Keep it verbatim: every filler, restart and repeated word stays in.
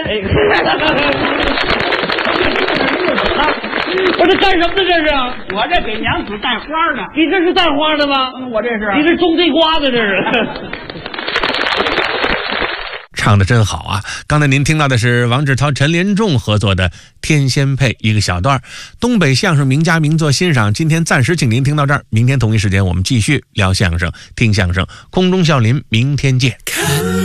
我这干什么呢？这是我这给娘子带花呢。 你这是带花的吗？ 嗯，我这是。 你是种地瓜的，这是。 唱得真好啊！刚才您听到的是王志涛、陈连仲合作的《天仙配》一个小段，东北相声名家名作欣赏。今天暂时请您听到这儿，明天同一时间我们继续聊相声、听相声。空中笑林，明天见。